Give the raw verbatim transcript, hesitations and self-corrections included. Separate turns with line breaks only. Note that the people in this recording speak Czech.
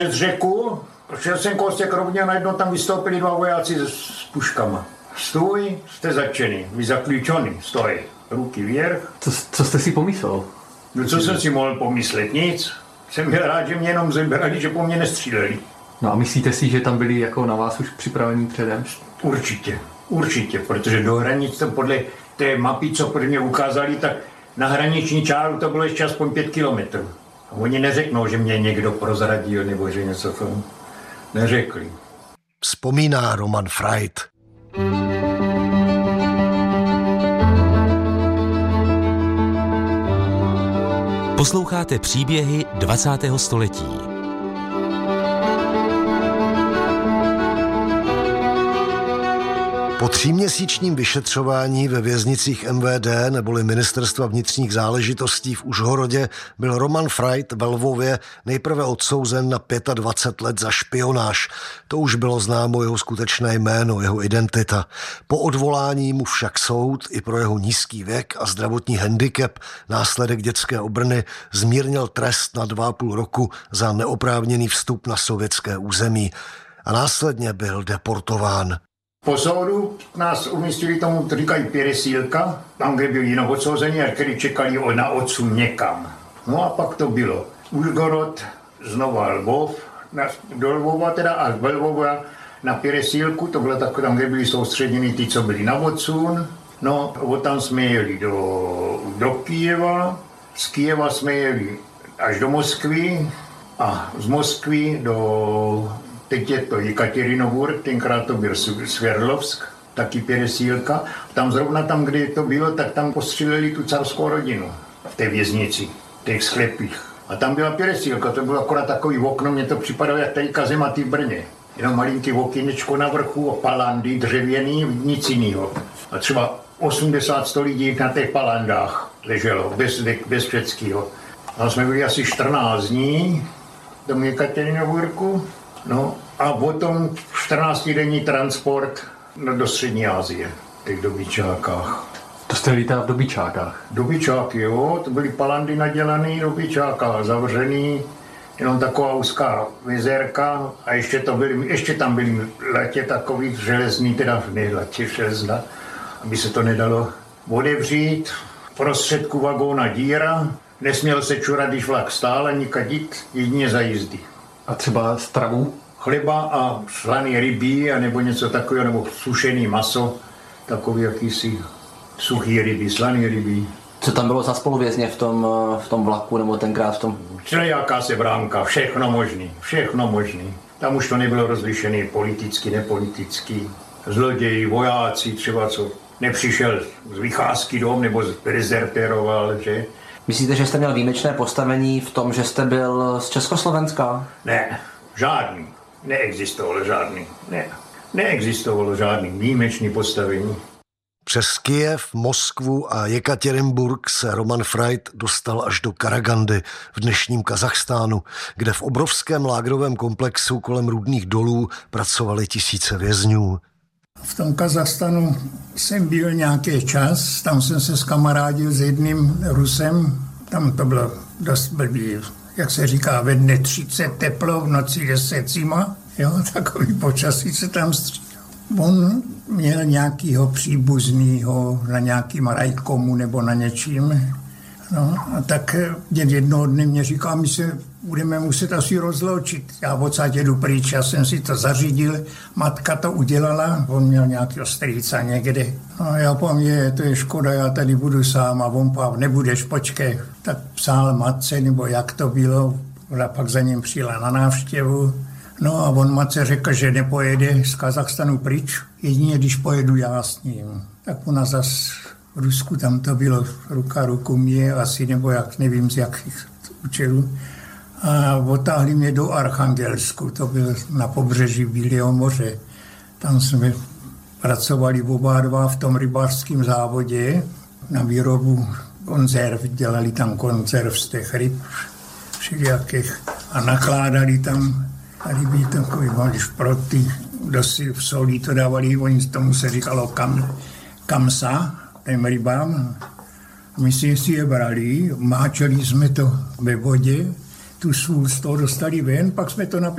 Z řeku, šel jsem kousek rovně, najednou tam vystoupili dva vojáci s, s puškama. Stůj, jste zatčený, vy zaklíčoný, stoj, ruky vверх.
Co, co jste si pomyslel?
No co jsem si mohl pomyslet? Nic. Jsem byl rád, že mě jenom zebrali, že po mně nestříleli.
No a myslíte si, že tam byli jako na vás už připravení předem?
Určitě, určitě, protože do hranic, podle té mapy, co pro mě ukázali, tak na hraniční čáru to bylo ještě aspoň pět kilometrů. A oni neřeknou, že mě někdo prozradil, nebo že něco to neřekli.
Vzpomíná Roman Freit.
Posloucháte příběhy dvacátého století.
Po tříměsíčním vyšetřování ve věznicích M V D neboli Ministerstva vnitřních záležitostí v Užhorodě byl Roman Freit ve Lvově nejprve odsouzen na dvacet pět let za špionáž. To už bylo známo jeho skutečné jméno, jeho identita. Po odvolání mu však soud i pro jeho nízký věk a zdravotní handicap, následek dětské obrny, zmírnil trest na dva a půl roku za neoprávněný vstup na sovětské území a následně byl deportován.
Po soudu nás umístili tomu, to říkají Pěresílka, tam, kde byli jenom odsouzeni a který čekali na odsun někam. No a pak to bylo Užhorod, znova Lvov, do Lvova teda až do Lvova na Pěresílku, to bylo tak, tam, kde byli soustředěni ty, co byli na odsun. No, od tam jsme jeli do, do Kyjeva, z Kyjeva jsme jeli až do Moskvy a z Moskvy do... Teď je to Jekatěrinoburg, tenkrát to byl Sverdlovsk, taky Pěresílka. Tam zrovna tam, kde to bylo, tak tam postříleli tu carskou rodinu v té věznici, v těch sklepích. A tam byla Pěresílka, to bylo akorát takový okno, mně to připadalo jak tady kazematy v Brně. Jenom malinký okýnečko na vrchu, palandy dřevěný, nic jinýho. A třeba osmdesát sto lidí na těch palandách leželo, bez, bez všeckýho. Tam jsme byli asi čtrnáct dní do Jekatěrinoburgu. No a potom čtrnáctidenní transport do střední Asie, v těch dobyčákách.
To jste lítá v dobyčákách?
Dobyčáky, jo, to byly palandy nadělaný dobyčáka, zavřený, jenom taková úzká vizérka a ještě, to byly, ještě tam byly latě takový železný, teda ne latě železna, aby se to nedalo odevřít. V prostředku vagóna díra, nesměl se čurat, když vlak stál, ani kadit, jedině za jízdy.
A třeba stravu?
Chleba a slaný rybí, nebo něco takového, nebo sušený maso, takový jakýsi suchý ryby, slaný rybí.
Co tam bylo za spoluvězně v tom, v tom vlaku, nebo tenkrát v tom?
Všelijaká se bránka, všechno možný, všechno možný. Tam už to nebylo rozlišený politicky, nepoliticky. Zloději, vojáci, třeba co nepřišel z vycházky dom, nebo dezertéroval, že?
Myslíte, že jste měl výjimečné postavení v tom, že jste byl z Československa?
Ne, žádný. Neexistovalo žádný. Ne, neexistovalo žádný výjimečný postavení.
Přes Kyjev, Moskvu a Jekatěrinburg se Roman Freit dostal až do Karagandy v dnešním Kazachstánu, kde v obrovském lágrovém komplexu kolem rudných dolů pracovali tisíce vězňů.
V tom Kazachstanu jsem byl nějaký čas, tam jsem se skamarádil s jedným Rusem, tam to bylo dost blbý, jak se říká, ve dne třicet teplo, v noci deset zima, jo, takový počasí se tam střídal. On měl nějakýho příbuznýho na nějakým rajkomu nebo na něčím, no a tak jednoho dne mě říká, my se budeme muset asi rozloučit. Já odsaď jedu pryč, já jsem si to zařídil, matka to udělala, on měl nějakého strýca někde. No já povím, je, to je škoda, já tady budu sám a on povím, nebudeš, počkej. Tak psal matce, nebo jak to bylo, ona pak za ním přijela na návštěvu. No a on matce řekl, že nepojede z Kazachstanu pryč, jedině když pojedu já s ním. Tak ona zas v Rusku, tam to bylo ruka ruku mě asi, nebo jak, nevím z jakých účelů. A otáhli mě do Archangelsku, to byl na pobřeží Bílého moře. Tam jsme pracovali oba dva v tom rybářském závodě na výrobu konzerv, dělali tam konzerv z těch ryb všelijakých a nakládali tam ryby takový mali šproty, kdo si v solí to dávali, oni tomu se říkalo kam, kamsa, těm rybám. My si je brali, máčeli jsme to ve vodě, tu sůl z toho dostali ven, pak jsme to